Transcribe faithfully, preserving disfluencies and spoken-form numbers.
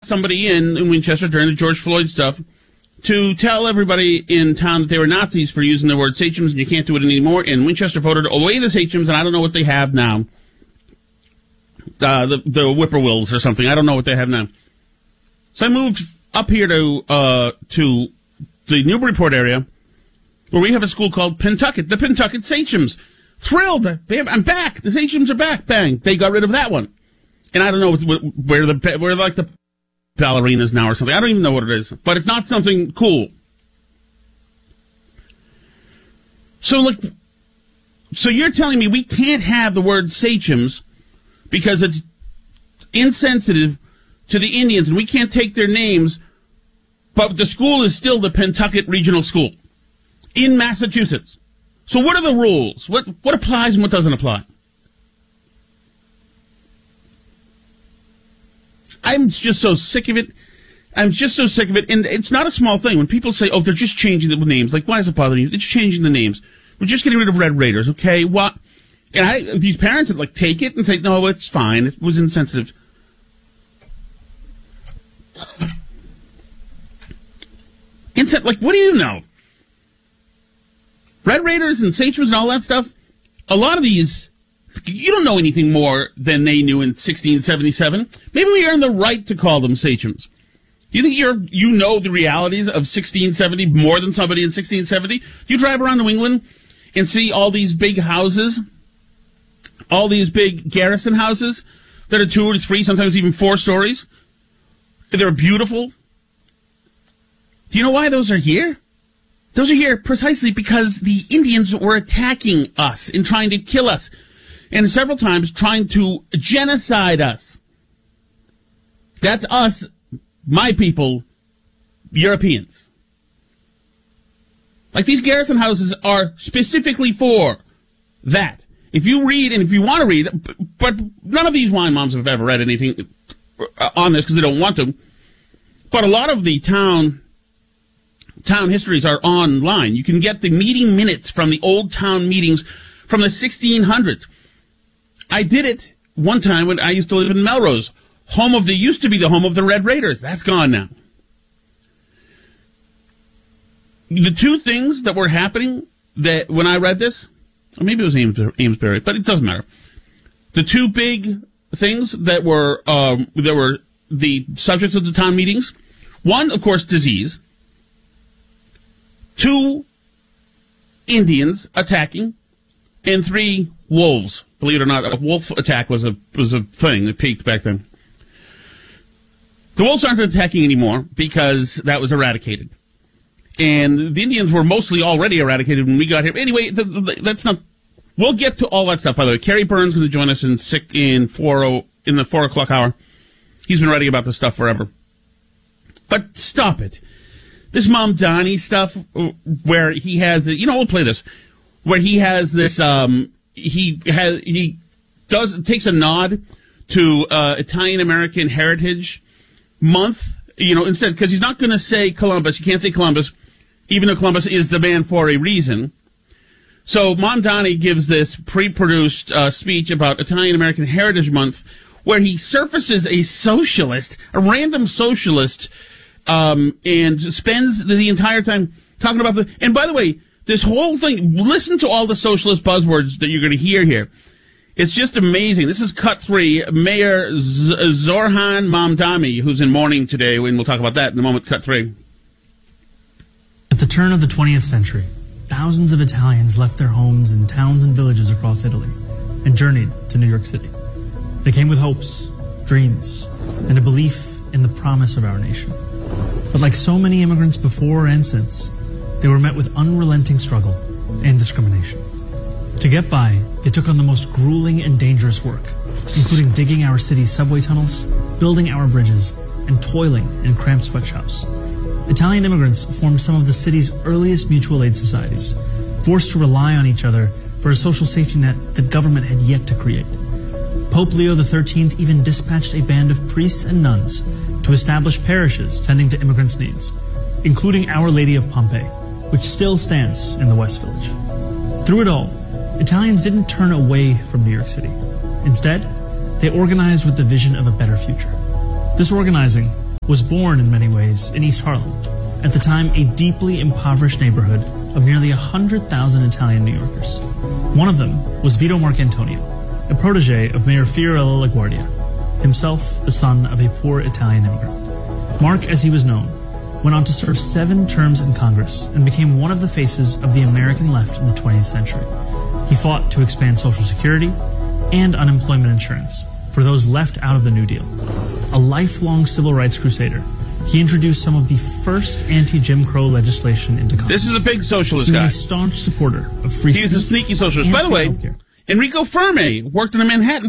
somebody in, in Winchester during the George Floyd stuff to tell everybody in town that they were Nazis for using the word sachems, and you can't do it anymore. And Winchester voted away the sachems, and I don't know what they have now. Uh, the, the whippoorwills or something. I don't know what they have now. So I moved up here to uh, to the Newburyport area, where we have a school called Pentucket, the Pentucket Sachems. Thrilled. I'm back. The Sachems are back. Bang. They got rid of that one. And I don't know where the where like the ballerinas now or something. I don't even know what it is. But it's not something cool. So, like, so you're telling me we can't have the word sachems because it's insensitive to the Indians, and we can't take their names, but the school is still the Pentucket Regional School in Massachusetts. So what are the rules? What what applies and what doesn't apply? I'm just so sick of it. I'm just so sick of it. And it's not a small thing. When people say, oh, they're just changing the names. Like, why does it bother you? It's changing the names. We're just getting rid of Red Raiders, okay? What? And I, these parents would, like, take it and say, no, it's fine. It was insensitive. Insen- like, what do you know? Red Raiders and sachems and all that stuff, a lot of these, you don't know anything more than they knew in sixteen seventy-seven. Maybe we earn the right to call them sachems. Do you think you're, you know the realities of sixteen seventy more than somebody in sixteen seventy? Do you drive around New England and see all these big houses, all these big garrison houses that are two or three, sometimes even four stories? They're beautiful. Do you know why those are here? Those are here precisely because the Indians were attacking us and trying to kill us, and several times trying to genocide us. That's us, my people, Europeans. Like, these garrison houses are specifically for that. If you read, and if you want to read, but none of these wine moms have ever read anything on this because they don't want to, but a lot of the town... Town histories are online. You can get the meeting minutes from the old town meetings from the sixteen hundreds. I did it one time when I used to live in Melrose, home of the, used to be the home of the Red Raiders. That's gone now. The two things that were happening that when I read this, or maybe it was Ames, Amesbury, but it doesn't matter. The two big things that were, um, that were the subjects of the town meetings, one, of course, disease. Two, Indians attacking, and three, wolves. Believe it or not, a wolf attack was a was a thing that peaked back then. The wolves aren't attacking anymore because that was eradicated. And the Indians were mostly already eradicated when we got here. Anyway, the, the, that's not... We'll get to all that stuff, by the way. Kerry Burns is going to join us in sick in four oh, in the four o'clock hour. He's been writing about this stuff forever. But stop it. This Mamdani stuff, where he has, you know, we'll play this, where he has this, um, he has, he does, takes a nod to, uh, Italian American Heritage Month, you know, instead, because he's not going to say Columbus, you can't say Columbus, even though Columbus is the man for a reason. So Mamdani gives this pre-produced, uh, speech about Italian American Heritage Month, where he surfaces a socialist, a random socialist, Um, and spends the entire time talking about the... And by the way, this whole thing, listen to all the socialist buzzwords that you're going to hear here. It's just amazing. This is cut three. Mayor Z- Zoran Mamdani, who's in mourning today, and we'll talk about that in a moment, cut three. At the turn of the twentieth century, thousands of Italians left their homes in towns and villages across Italy and journeyed to New York City. They came with hopes, dreams, and a belief in the promise of our nation. But like so many immigrants before and since, they were met with unrelenting struggle and discrimination. To get by, they took on the most grueling and dangerous work, including digging our city's subway tunnels, building our bridges, and toiling in cramped sweatshops. Italian immigrants formed some of the city's earliest mutual aid societies, forced to rely on each other for a social safety net that government had yet to create. Pope Leo the thirteenth even dispatched a band of priests and nuns to establish parishes tending to immigrants' needs, including Our Lady of Pompeii, which still stands in the West Village. Through it all, Italians didn't turn away from New York City. Instead, they organized with the vision of a better future. This organizing was born in many ways in East Harlem, at the time a deeply impoverished neighborhood of nearly one hundred thousand Italian New Yorkers. One of them was Vito Marcantonio, a protege of Mayor Fiorello LaGuardia, himself the son of a poor Italian immigrant. Mark, as he was known, went on to serve seven terms in Congress and became one of the faces of the American left in the twentieth century. He fought to expand Social Security and unemployment insurance for those left out of the New Deal. A lifelong civil rights crusader, he introduced some of the first anti-Jim Crow legislation into Congress. This is a big socialist He guy. was a staunch supporter of free He's a sneaky socialist. and By the free way, healthcare. Enrico Fermi worked in a Manhattan